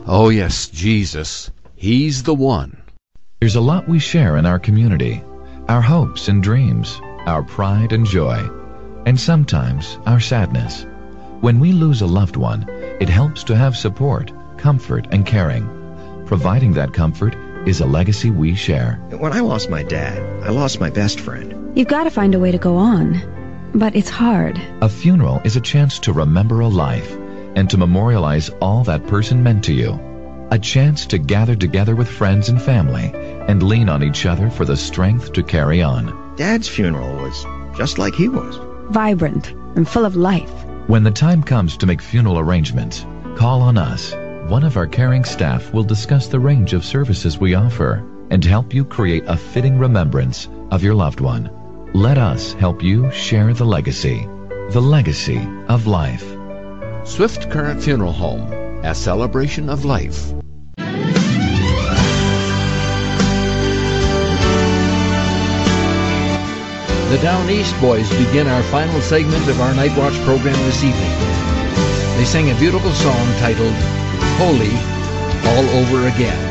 Oh yes, Jesus. He's the one. There's a lot we share in our community. Our hopes and dreams, our pride and joy, and sometimes our sadness. When we lose a loved one, it helps to have support, comfort, and caring. Providing that comfort is a legacy we share. When I lost my dad, I lost my best friend. You've got to find a way to go on. But it's hard. A funeral is a chance to remember a life and to memorialize all that person meant to you. A chance to gather together with friends and family and lean on each other for the strength to carry on. Dad's funeral was just like he was. Vibrant and full of life. When the time comes to make funeral arrangements, call on us. One of our caring staff will discuss the range of services we offer and help you create a fitting remembrance of your loved one. Let us help you share the legacy of life. Swift Current Funeral Home, a celebration of life. The Down East Boys begin our final segment of our Night Watch program this evening. They sang a beautiful song titled Holy All Over Again.